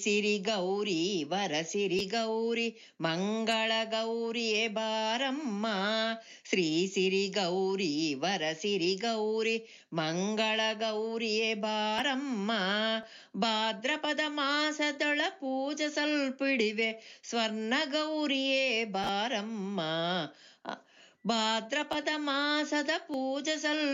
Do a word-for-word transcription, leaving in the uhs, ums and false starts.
ಸಿರಿ ಗೌರಿ ವರಸಿರಿ ಗೌರಿ ಮಂಗಳ ಗೌರಿಯೇ ಬಾರಮ್ಮ. ಶ್ರೀ ಸಿರಿ ಗೌರಿ ವರಸಿರಿ ಗೌರಿ ಮಂಗಳ ಗೌರಿಯೇ ಬಾರಮ್ಮ. ಭಾದ್ರಪದ ಮಾಸದೊಳ ಪೂಜಸಲ್ಪಿಡಿವೆ ಸ್ವರ್ಣ ಗೌರಿಯೇ ಬಾರಮ್ಮ. ಭಾದ್ರಪದ ಮಾಸದ ಪೂಜಸಲ್